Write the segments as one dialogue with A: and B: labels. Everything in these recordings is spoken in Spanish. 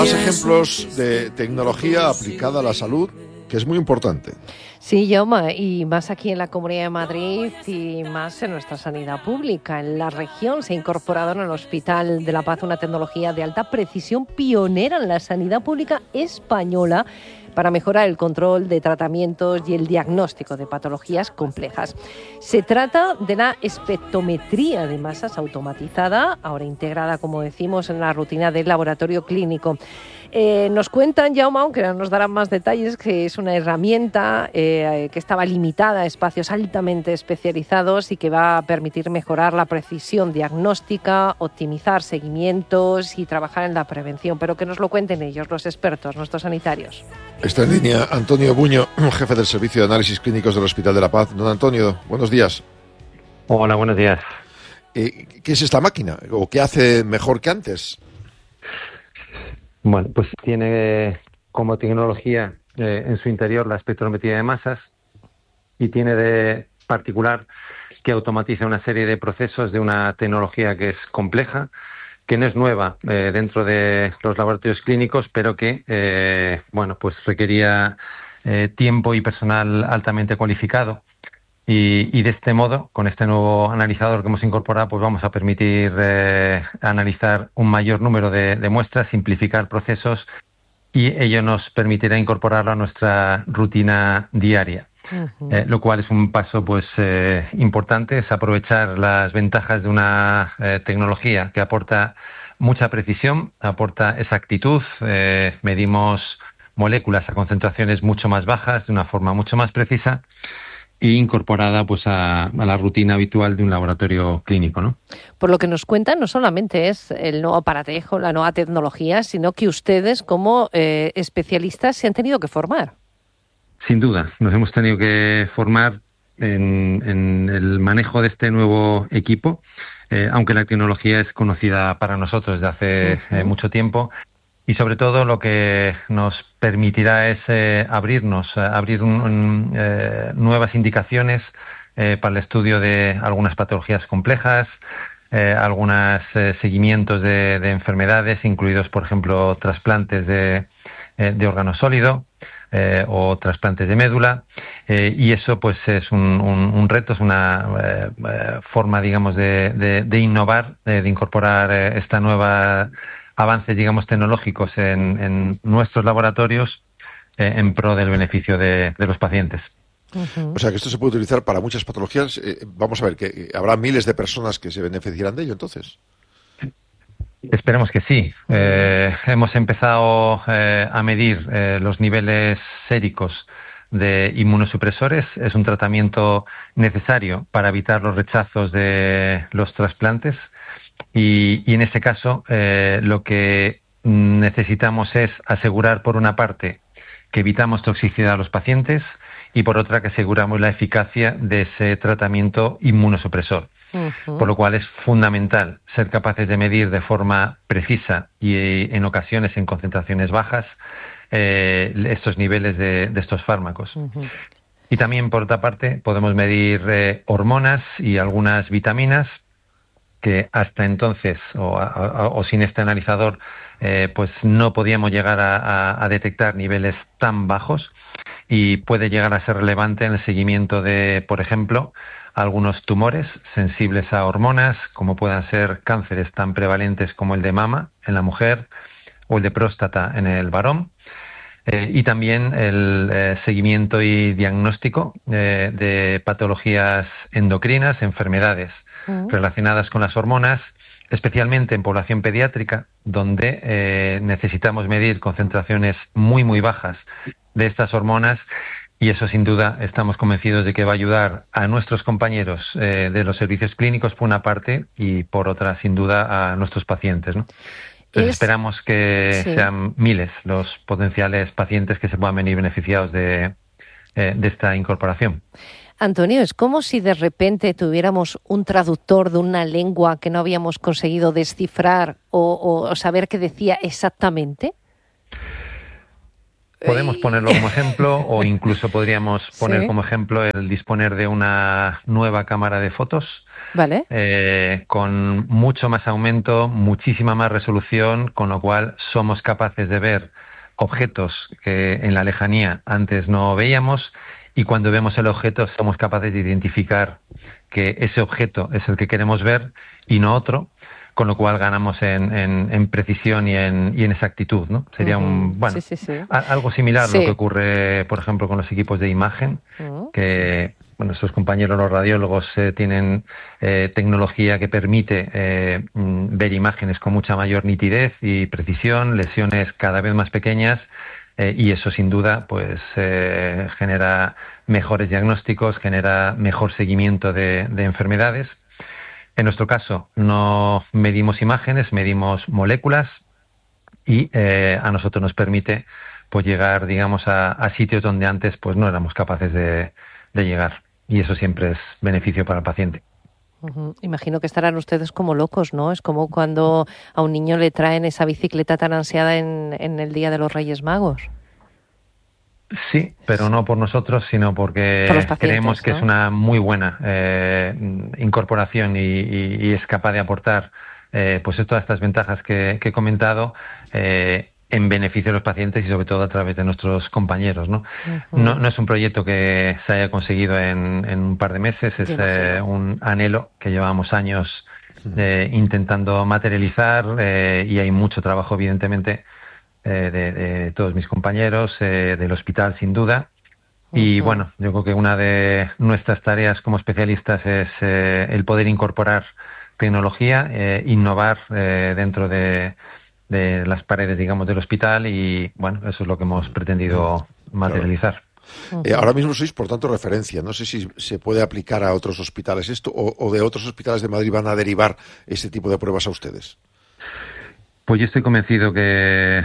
A: Más ejemplos de tecnología aplicada a la salud, que es muy importante.
B: Sí, Jaume, y más aquí en la Comunidad de Madrid y más en nuestra sanidad pública. En la región se ha incorporado en el Hospital de la Paz una tecnología de alta precisión pionera en la sanidad pública española para mejorar el control de tratamientos y el diagnóstico de patologías complejas. Se trata de la espectrometría de masas automatizada, ahora integrada, como decimos, en la rutina del laboratorio clínico. Nos cuentan, Jaume, aunque nos darán más detalles, que es una herramienta que estaba limitada a espacios altamente especializados y que va a permitir mejorar la precisión diagnóstica, optimizar seguimientos y trabajar en la prevención. Pero que nos lo cuenten ellos, los expertos, nuestros sanitarios.
A: Está en línea Antonio Buño, jefe del Servicio de Análisis Clínicos del Hospital de la Paz. Don Antonio, buenos días.
C: Hola, buenos días.
A: ¿Qué es esta máquina? ¿O qué hace mejor que antes?
C: Bueno, pues tiene como tecnología en su interior la espectrometría de masas y tiene de particular que automatiza una serie de procesos de una tecnología que es compleja, que no es nueva dentro de los laboratorios clínicos, pero que pues requería tiempo y personal altamente cualificado. Y de este modo, con este nuevo analizador que hemos incorporado, pues vamos a permitir analizar un mayor número de muestras, simplificar procesos, y ello nos permitirá incorporarlo a nuestra rutina diaria. Uh-huh. Lo cual es un paso importante, es aprovechar las ventajas de una tecnología que aporta mucha precisión, aporta exactitud, medimos moléculas a concentraciones mucho más bajas, de una forma mucho más precisa, y incorporada a la rutina habitual de un laboratorio clínico, ¿no?
B: Por lo que nos cuentan, no solamente es el nuevo aparatejo, la nueva tecnología, sino que ustedes como especialistas se han tenido que formar.
C: Sin duda, nos hemos tenido que formar en el manejo de este nuevo equipo, aunque la tecnología es conocida para nosotros desde hace mucho tiempo. Y sobre todo lo que nos permitirá es abrir nuevas indicaciones para el estudio de algunas patologías complejas, algunos seguimientos de enfermedades, incluidos, por ejemplo, trasplantes de órgano sólido o trasplantes de médula. Y eso pues es un reto, es una forma, digamos, de innovar, de incorporar esta nueva avances, digamos, tecnológicos en nuestros laboratorios en pro del beneficio de los pacientes.
A: Uh-huh. O sea, que esto se puede utilizar para muchas patologías. Vamos a ver, que habrá miles de personas que se beneficiarán de ello, entonces.
C: Esperemos que sí. Hemos empezado a medir los niveles séricos de inmunosupresores. Es un tratamiento necesario para evitar los rechazos de los trasplantes. Y en este caso, lo que necesitamos es asegurar, por una parte, que evitamos toxicidad a los pacientes y, por otra, que aseguramos la eficacia de ese tratamiento inmunosupresor. Uh-huh. Por lo cual es fundamental ser capaces de medir de forma precisa y, en ocasiones, en concentraciones bajas, estos niveles de estos fármacos. Uh-huh. Y también, por otra parte, podemos medir hormonas y algunas vitaminas que hasta entonces o sin este analizador pues no podíamos llegar a detectar niveles tan bajos, y puede llegar a ser relevante en el seguimiento de, por ejemplo, algunos tumores sensibles a hormonas, como puedan ser cánceres tan prevalentes como el de mama en la mujer o el de próstata en el varón. Y también el seguimiento y diagnóstico de patologías endocrinas, enfermedades relacionadas con las hormonas, especialmente en población pediátrica, donde necesitamos medir concentraciones muy, muy bajas de estas hormonas, y eso, sin duda, estamos convencidos de que va a ayudar a nuestros compañeros de los servicios clínicos, por una parte, y por otra, sin duda, a nuestros pacientes, ¿no? Entonces esperamos que sean miles los potenciales pacientes que se puedan venir beneficiados de esta incorporación.
B: Antonio, es como si de repente tuviéramos un traductor de una lengua que no habíamos conseguido descifrar o saber qué decía exactamente.
C: Podemos ponerlo como ejemplo o incluso podríamos poner como ejemplo el disponer de una nueva cámara de fotos.
B: Vale.
C: Con mucho más aumento, muchísima más resolución, con lo cual somos capaces de ver objetos que en la lejanía antes no veíamos, y cuando vemos el objeto somos capaces de identificar que ese objeto es el que queremos ver y no otro, con lo cual ganamos en precisión y en exactitud, ¿no? Sería algo similar a lo que ocurre, por ejemplo, con los equipos de imagen, que nuestros compañeros los radiólogos tienen tecnología que permite ver imágenes con mucha mayor nitidez y precisión, lesiones cada vez más pequeñas, y eso sin duda pues genera mejores diagnósticos, genera mejor seguimiento de enfermedades. En nuestro caso no medimos imágenes, medimos moléculas, y a nosotros nos permite pues llegar, digamos, a sitios donde antes pues no éramos capaces de llegar, y eso siempre es beneficio para el paciente.
B: Imagino que estarán ustedes como locos, ¿no? Es como cuando a un niño le traen esa bicicleta tan ansiada en el Día de los Reyes Magos.
C: Sí, pero no por nosotros, sino porque creemos que es una muy buena incorporación y es capaz de aportar pues todas estas ventajas que he comentado en beneficio de los pacientes y sobre todo a través de nuestros compañeros, ¿no? No es un proyecto que se haya conseguido en un par de meses, es un anhelo que llevamos años intentando materializar, y hay mucho trabajo, evidentemente, de todos mis compañeros, del hospital sin duda. Y bueno, yo creo que una de nuestras tareas como especialistas es el poder incorporar tecnología, innovar dentro de las paredes, digamos, del hospital, y bueno, eso es lo que hemos pretendido materializar.
A: Ahora mismo sois, por tanto, referencia. No sé si se puede aplicar a otros hospitales esto, o de otros hospitales de Madrid van a derivar ese tipo de pruebas a ustedes.
C: Pues yo estoy convencido que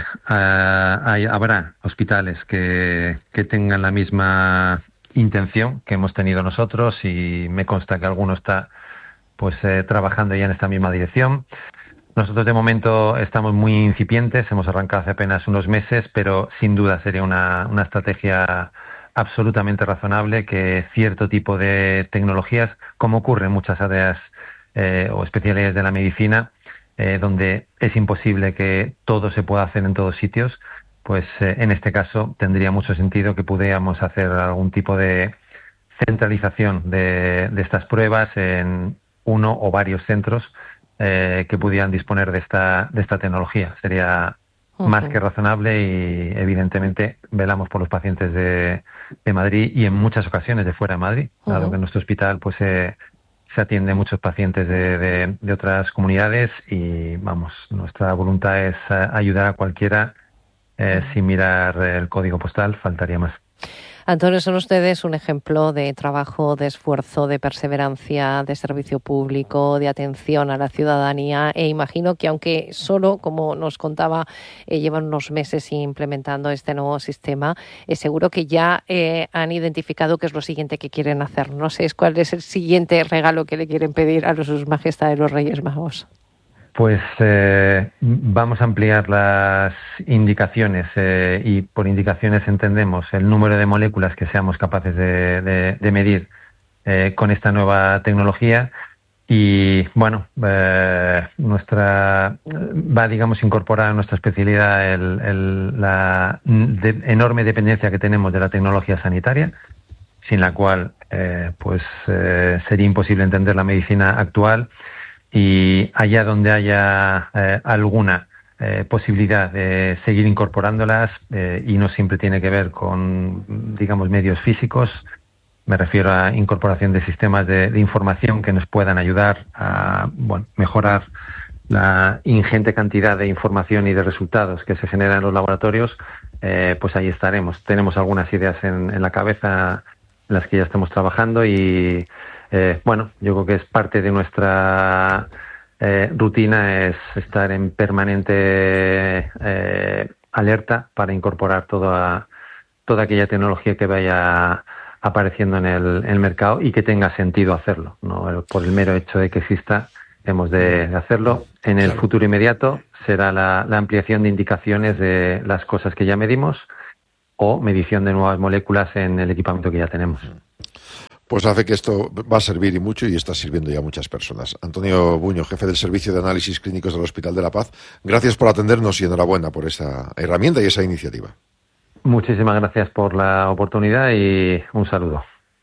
C: habrá hospitales que tengan la misma intención que hemos tenido nosotros, y me consta que alguno está pues trabajando ya en esta misma dirección. Nosotros de momento estamos muy incipientes, hemos arrancado hace apenas unos meses, pero sin duda sería una estrategia absolutamente razonable que cierto tipo de tecnologías, como ocurre en muchas áreas o especialidades de la medicina, donde es imposible que todo se pueda hacer en todos sitios, pues en este caso tendría mucho sentido que pudiéramos hacer algún tipo de centralización de estas pruebas en uno o varios centros que pudieran disponer de esta tecnología. Sería más que razonable, y evidentemente velamos por los pacientes de Madrid y en muchas ocasiones de fuera de Madrid, dado que en nuestro hospital pues se atiende muchos pacientes de otras comunidades, y vamos, nuestra voluntad es ayudar a cualquiera sin mirar el código postal, faltaría más.
B: Antonio, son ustedes un ejemplo de trabajo, de esfuerzo, de perseverancia, de servicio público, de atención a la ciudadanía, e imagino que aunque solo, como nos contaba, llevan unos meses implementando este nuevo sistema, seguro que ya han identificado qué es lo siguiente que quieren hacer. No sé cuál es el siguiente regalo que le quieren pedir a sus majestades los Reyes Magos.
C: Pues vamos a ampliar las indicaciones, y por indicaciones entendemos el número de moléculas que seamos capaces de medir con esta nueva tecnología, y bueno, va, digamos, incorporar a nuestra especialidad la enorme dependencia que tenemos de la tecnología sanitaria, sin la cual pues sería imposible entender la medicina actual. Y allá donde haya alguna posibilidad de seguir incorporándolas, y no siempre tiene que ver con, digamos, medios físicos, me refiero a incorporación de sistemas de información que nos puedan ayudar a mejorar la ingente cantidad de información y de resultados que se generan en los laboratorios, pues ahí estaremos. Tenemos algunas ideas en la cabeza en las que ya estamos trabajando, y yo creo que es parte de nuestra rutina, es estar en permanente alerta para incorporar toda aquella tecnología que vaya apareciendo en el mercado y que tenga sentido hacerlo. No por el mero hecho de que exista, hemos de hacerlo. En el futuro inmediato será la ampliación de indicaciones de las cosas que ya medimos, o medición de nuevas moléculas en el equipamiento que ya tenemos.
A: Pues hace que esto va a servir y mucho, y está sirviendo ya a muchas personas. Antonio Buño, jefe del Servicio de Análisis Clínicos del Hospital de la Paz, gracias por atendernos y enhorabuena por esa herramienta y esa iniciativa.
C: Muchísimas gracias por la oportunidad y un saludo.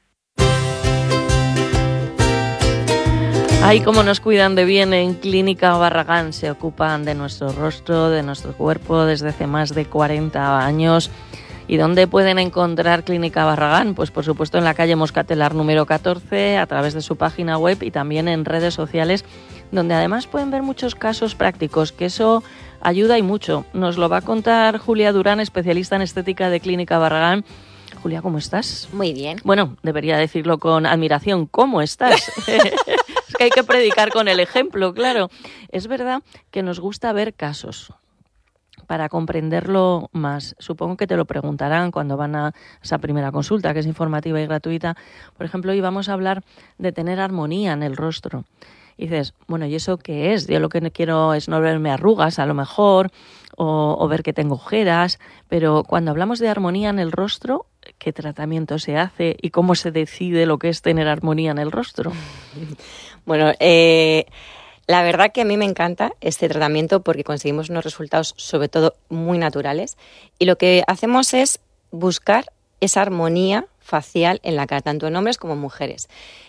D: Ay, cómo nos cuidan de bien en Clínica Barragán. Se ocupan de nuestro rostro, de nuestro cuerpo desde hace más de 40 años. ¿Y dónde pueden encontrar Clínica Barragán? Pues por supuesto en la calle Moscatelar número 14, a través de su página web y también en redes sociales, donde además pueden ver muchos casos prácticos, que eso ayuda y mucho. Nos lo va a contar Julia Durán, especialista en estética de Clínica Barragán. Julia, ¿cómo estás?
E: Muy bien.
D: Bueno, debería decirlo con admiración. ¿Cómo estás? Es que hay que predicar con el ejemplo, claro. Es verdad que nos gusta ver casos para comprenderlo más. Supongo que te lo preguntarán cuando van a esa primera consulta, que es informativa y gratuita. Por ejemplo, hoy vamos a hablar de tener armonía en el rostro. Y dices, bueno, ¿y eso qué es? Yo lo que quiero es no verme arrugas, a lo mejor, o ver que tengo ojeras. Pero cuando hablamos de armonía en el rostro, ¿qué tratamiento se hace y cómo se decide lo que es tener armonía en el rostro?
E: Bueno, la verdad que a mí me encanta este tratamiento porque conseguimos unos resultados sobre todo muy naturales, y lo que hacemos es buscar esa armonía facial en la cara, tanto en hombres como en mujeres.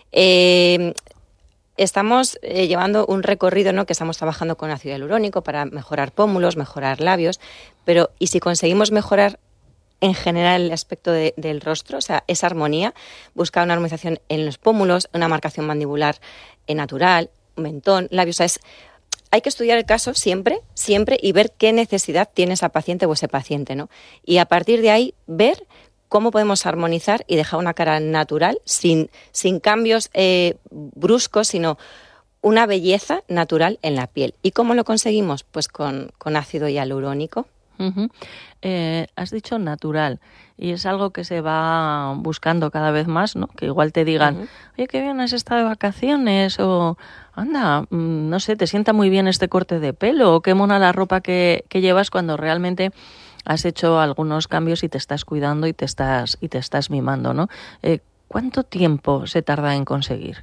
E: Estamos llevando un recorrido, ¿no?, que estamos trabajando con ácido hialurónico para mejorar pómulos, mejorar labios, pero ¿y si conseguimos mejorar en general el aspecto del rostro? O sea, esa armonía, buscar una armonización en los pómulos, una marcación mandibular natural, mentón, labios. O sea, hay que estudiar el caso siempre, y ver qué necesidad tiene esa paciente o ese paciente, ¿no? Y a partir de ahí, ver cómo podemos armonizar y dejar una cara natural, sin cambios bruscos, sino una belleza natural en la piel. ¿Y cómo lo conseguimos? Pues con ácido hialurónico.
D: Uh-huh. Has dicho natural, y es algo que se va buscando cada vez más, ¿no? Que igual te digan, uh-huh, oye, qué bien has estado de vacaciones, o anda, no sé, te sienta muy bien este corte de pelo, o qué mona la ropa que llevas, cuando realmente has hecho algunos cambios y te estás cuidando y te estás mimando, ¿no? ¿Cuánto tiempo se tarda en conseguir?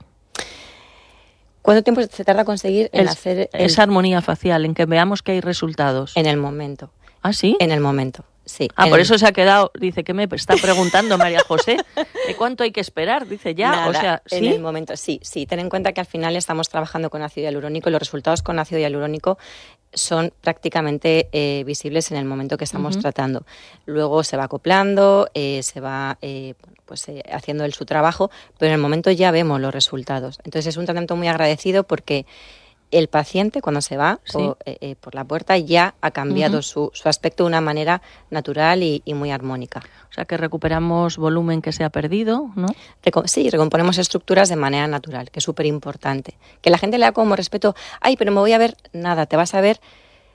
E: ¿Cuánto tiempo se tarda en conseguir hacer
D: esa armonía facial, en que veamos que hay resultados?
E: En el momento.
D: ¿Ah, sí?
E: En el momento, sí.
D: Por eso se ha quedado, dice, ¿qué me está preguntando María José? ¿De cuánto hay que esperar? Dice, ya,
E: nada,
D: o sea, ¿sí?
E: En el momento, sí. Ten en cuenta que al final estamos trabajando con ácido hialurónico, y los resultados con ácido hialurónico son prácticamente visibles en el momento que estamos, uh-huh, tratando. Luego se va acoplando, se va haciendo su trabajo, pero en el momento ya vemos los resultados. Entonces es un tratamiento muy agradecido porque el paciente, cuando se va, sí, por la puerta, ya ha cambiado, uh-huh, su aspecto de una manera natural y muy armónica.
D: O sea, que recuperamos volumen que se ha perdido, ¿no?
E: Sí, recomponemos estructuras de manera natural, que es súper importante. Que la gente le da como respeto, ay, pero me voy a ver, nada, te vas a ver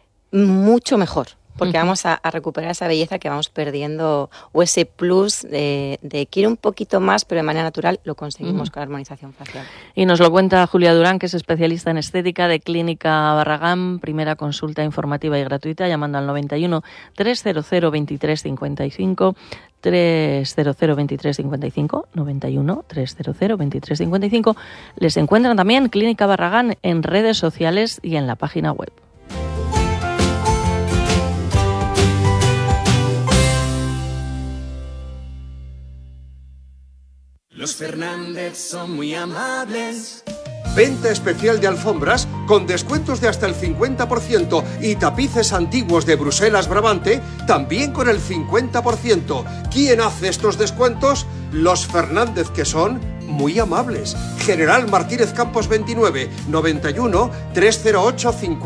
E: mucho mejor, porque, uh-huh, vamos a recuperar esa belleza que vamos perdiendo, o ese plus de quiero un poquito más, pero de manera natural lo conseguimos, uh-huh, con la armonización facial.
D: Y nos lo cuenta Julia Durán, que es especialista en estética de Clínica Barragán. Primera consulta informativa y gratuita llamando al 91 300 23 55, 300 23 55, 91 300 23 55. Les encuentran también Clínica Barragán en redes sociales y en la página web.
F: Los Fernández son muy amables.
G: Venta especial de alfombras con descuentos de hasta el 50% y tapices antiguos de Bruselas Brabante también con el 50%. ¿Quién hace estos descuentos? Los Fernández, que son muy amables. General Martínez Campos 29, 91 308 50.